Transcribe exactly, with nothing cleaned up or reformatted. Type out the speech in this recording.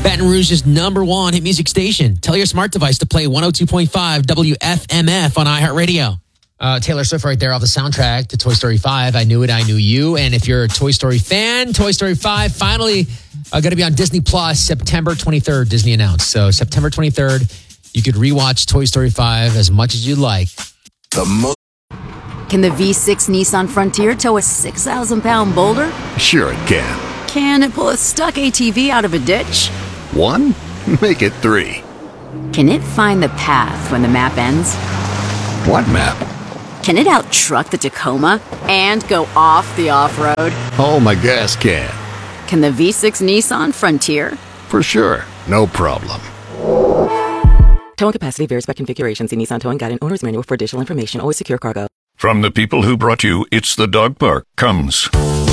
Baton Rouge's number one hit music station. Tell your smart device to play one oh two point five W F M F on iHeartRadio. Uh, Taylor Swift right there off the soundtrack to Toy Story five. I Knew It, I Knew You. And if you're a Toy Story fan, Toy Story five finally uh, going to be on Disney Plus September twenty-third, Disney announced. So September twenty-third, you could rewatch Toy Story five as much as you'd like. The mo- Can the V six Nissan Frontier tow a six thousand pound boulder? Sure it can. Can it pull a stuck A T V out of a ditch? One? Make it three. Can it find the path when the map ends? What map? Can it out-truck the Tacoma and go off the off-road? Oh, my gas can. Can the V six Nissan Frontier? For sure. No problem. Towing capacity varies by configuration. See Nissan Towing Guide and Owner's Manual for additional information. Always secure cargo. From the people who brought you It's the Dog Park comes